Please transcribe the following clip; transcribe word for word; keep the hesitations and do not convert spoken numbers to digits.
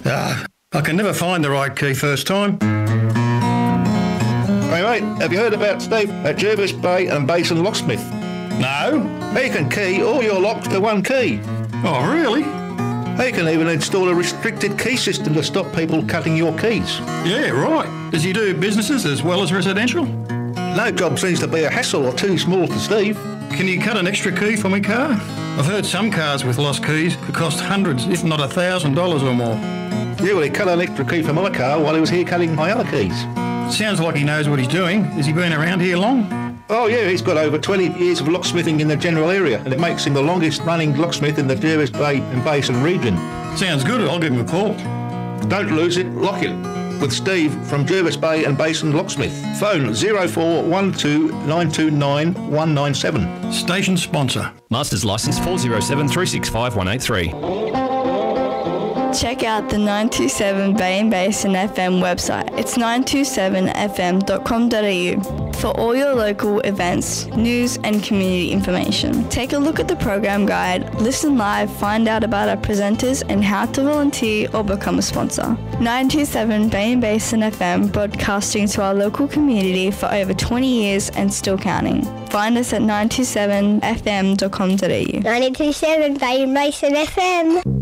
Ah, I can never find the right key first time. Hey mate, have you heard about Steve at Jervis Bay and Basin Locksmith? No? He can key all your locks to one key. Oh, really? He can even install a restricted key system to stop people cutting your keys. Yeah, right. Does he do businesses as well as residential? No job seems to be a hassle or too small for Steve. Can you cut an extra key for my car? I've heard some cars with lost keys could cost hundreds, if not a thousand dollars or more. Yeah, well, he cut an extra key for my car while he was here cutting my other keys. Sounds like he knows what he's doing. Has he been around here long? Oh yeah, he's got over twenty years of locksmithing in the general area, and it makes him the longest running locksmith in the Jervis Bay and Basin region. Sounds good. I'll give him a call. Don't lose it, lock it. With Steve from Jervis Bay and Basin Locksmith. Phone zero four one two nine two nine one nine seven. Station sponsor. Masters licence four zero seven three six five one eight three. Check out the nine two seven Bay and Basin F M website. It's nine two seven f m dot com dot a u for all your local events, news and community information. Take a look at the program guide, listen live, find out about our presenters and how to volunteer or become a sponsor. nine two seven Bay and Basin F M, broadcasting to our local community for over twenty years and still counting. Find us at nine two seven f m dot com dot a u. nine two seven Bay and Basin F M.